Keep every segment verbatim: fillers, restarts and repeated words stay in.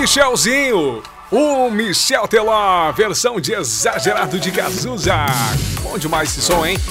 Michelzinho, o Michel Teló, versão de Exagerado de Cazuza. Bom demais esse som, hein?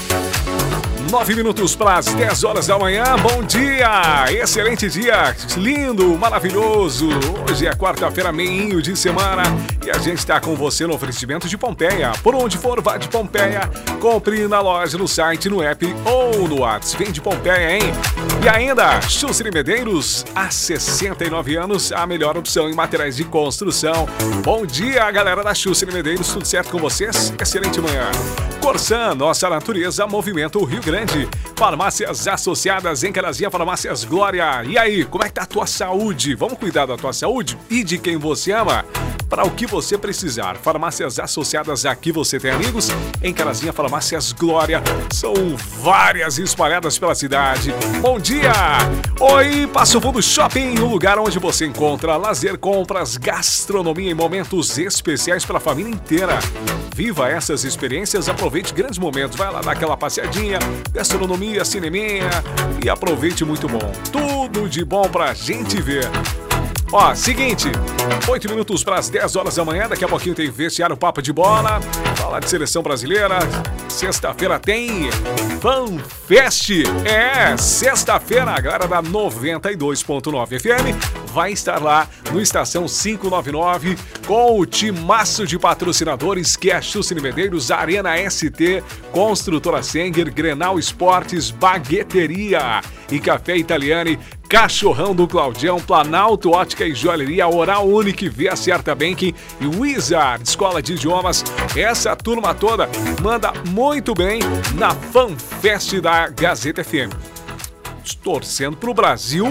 Nove minutos para as dez horas da manhã. Bom dia! Excelente dia! Lindo, maravilhoso! Hoje é quarta-feira, meio de semana, e a gente está com você no oferecimento de Pompeia. Por onde for, vá de Pompeia. Compre na loja, no site, no app ou no WhatsApp. Vem de Pompeia, hein? E ainda, Schuster e Medeiros, há sessenta e nove anos, a melhor opção em materiais de construção. Bom dia, galera da Schuster e Medeiros. Tudo certo com vocês? Excelente manhã. Corsan, nossa natureza, movimento Rio Grande. Farmácias associadas em Carazinha, Farmácias Glória. E aí, como é que tá a tua saúde? Vamos cuidar da tua saúde e de quem você ama? Para o que você precisar. Farmácias associadas, aqui você tem amigos. Em Carazinha, Farmácias Glória. São várias espalhadas pela cidade. Bom dia! Oi, Passo Fundo Shopping, um lugar onde você encontra lazer, compras, gastronomia e momentos especiais para a família inteira. Viva essas experiências, aproveite grandes momentos. Vai lá dar aquela passeadinha, gastronomia, cineminha e aproveite muito bom. Tudo de bom pra gente ver. Ó, seguinte, oito minutos para as dez horas da manhã, daqui a pouquinho tem Vestiário Papo de Bola, falar de seleção brasileira, sexta-feira tem FanFest, é, sexta-feira, a galera da noventa e dois ponto nove F M vai estar lá no Estação quinhentos e noventa e nove com o timaço de patrocinadores que é a Schuster e Medeiros, Arena S T, Construtora Senger, Grenal Esportes, Bagueteria e Café Italiane, Cachorrão do Claudião, Planalto Ótica e Joalheria, Oral Unique, Via Certa Banking e Wizard, Escola de Idiomas. Essa turma toda manda muito bem na FanFest da Gazeta F M. Torcendo pro Brasil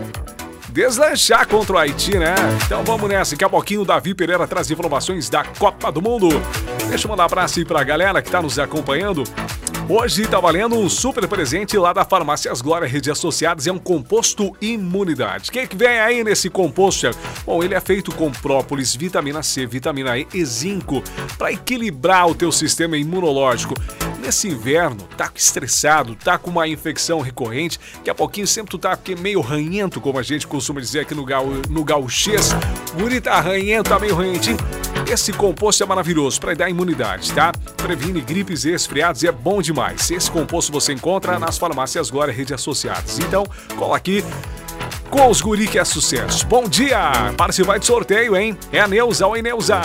deslanchar contra o Haiti, né? Então vamos nessa. Daqui a pouquinho o Davi Pereira traz informações da Copa do Mundo. Deixa eu mandar um abraço aí pra galera que tá nos acompanhando. Hoje tá valendo um super presente lá da Farmácias Glória, Rede Associadas, é um composto imunidade. O que que vem aí nesse composto? Bom, ele é feito com própolis, vitamina C, vitamina E e zinco para equilibrar o teu sistema imunológico. Nesse inverno, tá estressado, tá com uma infecção recorrente, daqui a pouquinho sempre tu tá meio ranhento, como a gente costuma dizer aqui no, gau, no gauchês. O guri tá ranhento, tá meio ranhentinho. Esse composto é maravilhoso para dar imunidade, tá? Previne gripes e resfriados e é bom demais. Esse composto você encontra nas Farmácias Glória, Rede Associadas. Então, cola aqui com os guri que é sucesso. Bom dia! Participar de sorteio, hein? É a Neuza. Oi, Neuza!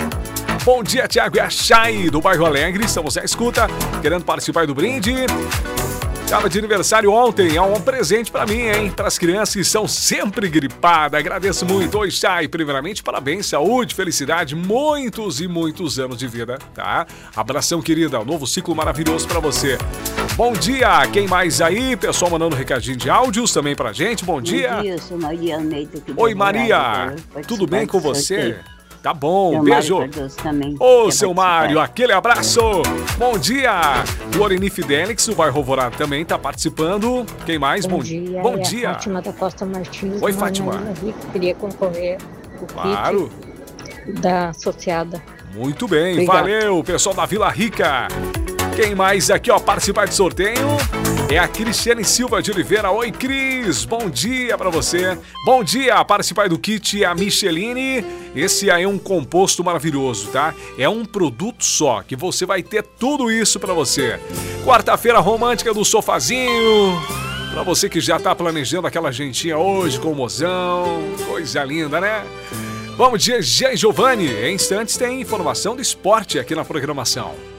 Bom dia, Tiago e a Chay do Bairro Alegre. Estamos à escuta, querendo participar do brinde. Estava de aniversário ontem, é um presente pra mim, hein? Para as crianças que são sempre gripadas. Agradeço muito. Oi, Chay. Primeiramente, parabéns, saúde, felicidade, muitos e muitos anos de vida, tá? Abração, querida. Um novo ciclo maravilhoso pra você. Bom dia. Quem mais aí? Pessoal mandando um recadinho de áudios também pra gente. Bom dia. Bom dia, eu sou Maria Almeida. Oi, Maria. Tudo bem com você? Tá bom, seu beijo. Também, Ô, seu Mário, aquele abraço. Bom dia. Loreni Fidelix, o Bairro Alvorada também tá participando. Quem mais? Bom, bom dia. Bom é dia. A Fátima da Costa Martins. Oi, Fátima. Rico, queria concorrer o Claro. kit da associada. Muito bem, Obrigado. Valeu, pessoal da Vila Rica. Quem mais aqui, ó, participar de sorteio é a Cristiane Silva de Oliveira. Oi, Cris, bom dia pra você. Bom dia, participar do kit a Micheline. Esse aí é um composto maravilhoso, tá? É um produto só, que você vai ter tudo isso pra você. Quarta-feira romântica do sofazinho. Pra você que já tá planejando aquela gentinha hoje com o mozão. Coisa linda, né? Vamos de G. Giovanni. Em instantes tem informação do esporte aqui na programação.